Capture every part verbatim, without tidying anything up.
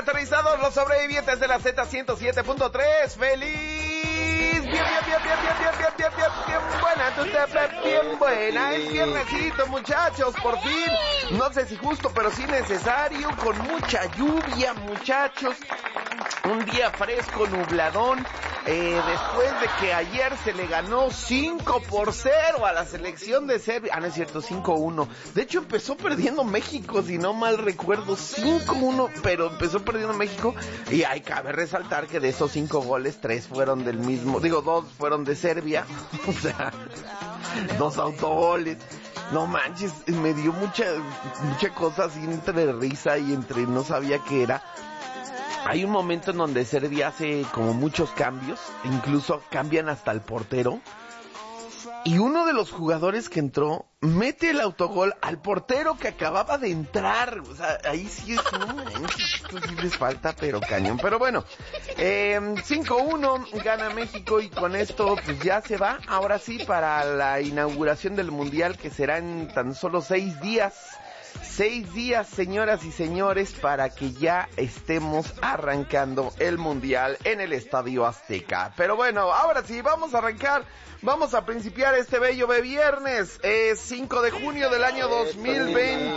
aterrizados los sobrevivientes de la Z ciento siete punto tres. ¡Feliz! Bien, bien, bien, bien, bien, bien, bien, bien, bien, bien buena, tú te bien buena. Es viernesito, muchachos, por fin. No sé si justo, pero sí necesario, con mucha lluvia, muchachos. Un día fresco, nubladón, eh, después de que ayer se le ganó cinco por cero a la selección de Serbia. Ah, no es cierto, cinco uno. De hecho, empezó perdiendo México, si no mal recuerdo, cinco uno, pero empezó perdiendo México. Y hay cabe resaltar que de esos cinco goles, tres fueron del mismo, digo, dos fueron de Serbia. O sea, dos autogoles. No manches, me dio mucha, mucha cosa así entre risa y entre no sabía qué era. Hay un momento en donde Serbia hace como muchos cambios, incluso cambian hasta el portero, y uno de los jugadores que entró mete el autogol al portero que acababa de entrar. O sea, ahí sí es, no manches, esto sí les falta, pero cañón. Pero bueno, eh, cinco uno gana México y con esto pues ya se va, ahora sí, para la inauguración del Mundial, que será en tan solo seis días. Seis días, señoras y señores, para que ya estemos arrancando el Mundial en el Estadio Azteca. Pero bueno, ahora sí, vamos a arrancar, vamos a principiar este bello de viernes, eh, cinco de junio del año dos mil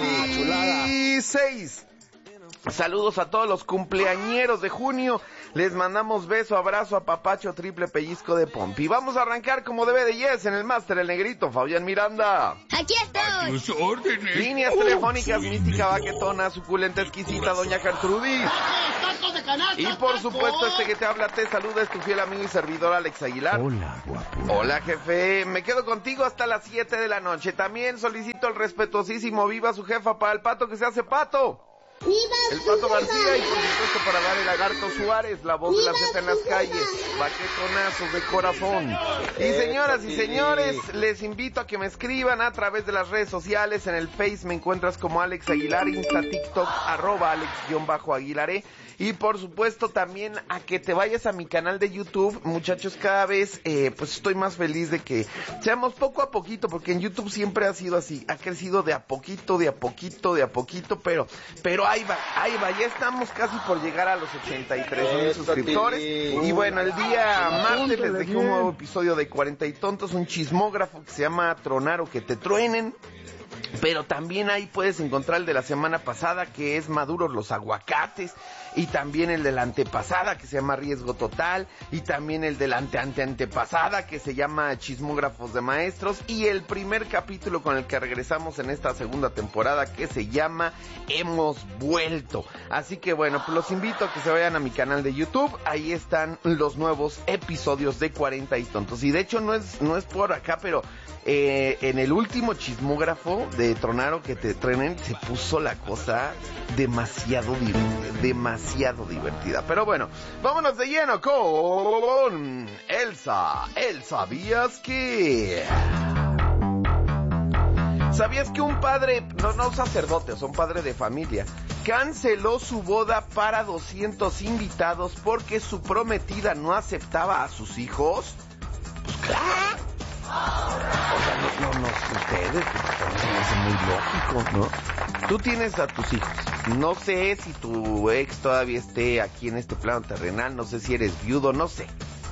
veintiséis. Saludos a todos los cumpleañeros de junio. Les mandamos beso, abrazo, apapacho, triple pellizco de pompi. Vamos a arrancar como debe de yes en el máster, el negrito Fabián Miranda. Aquí estoy. A tus órdenes. Líneas uh, telefónicas, sí, mística, baquetona, suculenta, exquisita, doña Gertrudis. Y por supuesto, este que te habla, te saluda, es tu fiel amigo y servidor Alex Aguilar. Hola, guapo. Hola, jefe. Me quedo contigo hasta las siete de la noche. También solicito el respetuosísimo viva su jefa para el pato que se hace pato. El Pato García y por supuesto para dar el Lagarto Suárez, la voz de la Z en las calles, baquetonazos de corazón. Y señoras y señores, les invito a que me escriban a través de las redes sociales. En el Face me encuentras como Alex Aguilar, Insta, TikTok, arroba Alex-Aguilaré. Y por supuesto también a que te vayas a mi canal de YouTube, muchachos. Cada vez eh, pues estoy más feliz de que seamos poco a poquito, porque en YouTube siempre ha sido así, ha crecido de a poquito, de a poquito, de a poquito, pero pero ahí va, ahí va, ya estamos casi por llegar a los ochenta y tres mil suscriptores. Y bueno, el día martes les dejé un nuevo episodio de cuarenta y Tontos, un chismógrafo que se llama Tronar o que te truenen. Pero también ahí puedes encontrar el de la semana pasada, que es Maduros los aguacates, y también el de la antepasada, que se llama Riesgo Total, y también el de la ante ante antepasada, que se llama Chismógrafos de Maestros, y el primer capítulo con el que regresamos en esta segunda temporada, que se llama Hemos Vuelto. Así que bueno, pues los invito a que se vayan a mi canal de YouTube, ahí están los nuevos episodios de cuarenta y Tontos. Y de hecho no es, no es por acá, pero eh, en el último chismógrafo de Tronaro que te trenen, se puso la cosa demasiado divertida, demasiado divertida. Pero bueno, vámonos de lleno con Elsa. El ¿sabías que? ¿Sabías que un padre, no, no sacerdote, o sea, un padre de familia, canceló su boda para doscientos invitados porque su prometida no aceptaba a sus hijos? Pues claro. O sea, no, no, no, ustedes, se me hace muy lógico, ¿no? Tú tienes a tus hijos, no sé si tu ex todavía esté aquí en este plano terrenal, no sé si eres viudo, no sé.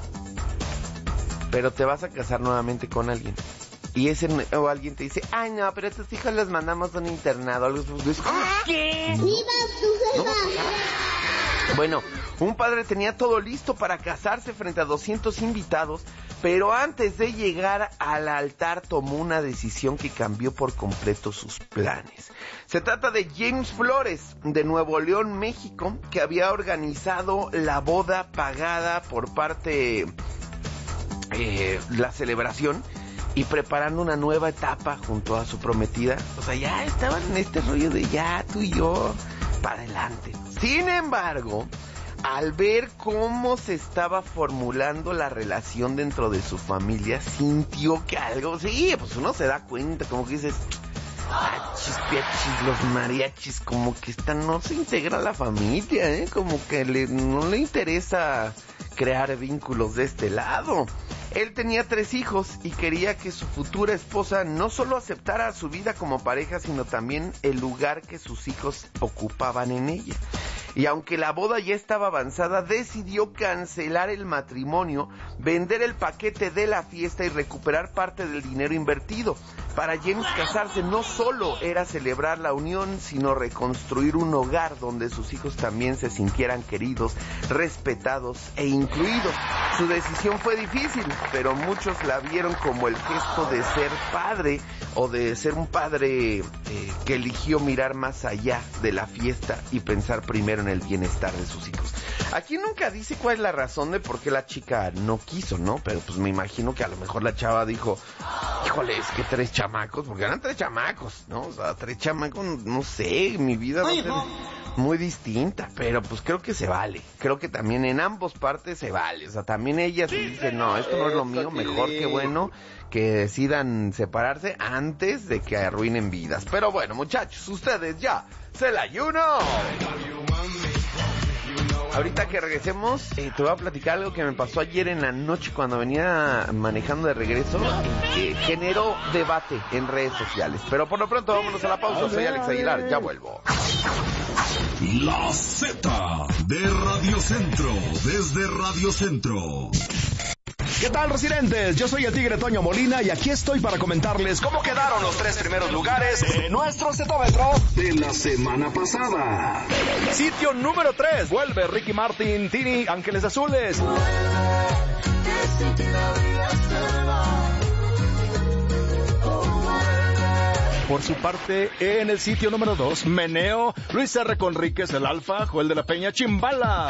Pero te vas a casar nuevamente con alguien. Y ese o alguien te dice, ay no, pero a tus hijos los mandamos a un internado. ¿Qué? ¿No? Bueno, un padre tenía todo listo para casarse frente a doscientos invitados, pero antes de llegar al altar tomó una decisión que cambió por completo sus planes. Se trata de James Flores, de Nuevo León, México, que había organizado la boda pagada por parte eh, la celebración y preparando una nueva etapa junto a su prometida. O sea, ya estaban en este rollo de ya tú y yo para adelante. Sin embargo, al ver cómo se estaba formulando la relación dentro de su familia, sintió que algo, sí, pues uno se da cuenta, como que dices, achis, piachis, los mariachis, como que están, no se integra la familia, ¿eh? Como que le, no le interesa crear vínculos de este lado. Él tenía tres hijos y quería que su futura esposa no solo aceptara su vida como pareja, sino también el lugar que sus hijos ocupaban en ella. y aunque la boda ya estaba avanzada, decidió cancelar el matrimonio, vender el paquete de la fiesta y recuperar parte del dinero invertido. Para James, casarse no solo era celebrar la unión, sino reconstruir un hogar donde sus hijos también se sintieran queridos, respetados e incluidos. Su decisión fue difícil, pero muchos la vieron como el gesto de ser padre o de ser un padre eh, que eligió mirar más allá de la fiesta y pensar primero en el bienestar de sus hijos. Aquí nunca dice cuál es la razón de por qué la chica no quiso, ¿no? Pero pues me imagino que a lo mejor la chava dijo, híjole, es que tres chamacos, porque eran tres chamacos, ¿no? O sea, tres chamacos, no sé, mi vida va a ser muy distinta, pero pues creo que se vale. Creo que también en ambos partes se vale. O sea, también ella se dice, no, esto no es lo mío, mejor que bueno que decidan separarse antes de que arruinen vidas. Pero bueno, muchachos, ustedes ya se la ayuno. Ahorita que regresemos, eh, te voy a platicar algo que me pasó ayer en la noche cuando venía manejando de regreso, que generó debate en redes sociales. Pero por lo pronto, vámonos a la pausa. Soy Alex Aguilar, ya vuelvo. La Z de Radio Centro, desde Radio Centro. ¿Qué tal, residentes? Yo soy el Tigre Toño Molina y aquí estoy para comentarles cómo quedaron los tres primeros lugares de nuestro cetómetro de la semana pasada. Sitio número tres, vuelve Ricky Martin, Tini, Ángeles Azules. Por su parte, en el sitio número dos, Meneo, Luis R. Conríquez, El Alfa, Joel de la Peña, Chimbala.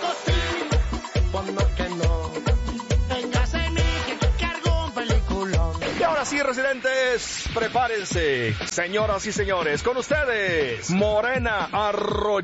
Y ahora sí, residentes, prepárense, señoras y señores, con ustedes, Morena Arroyo.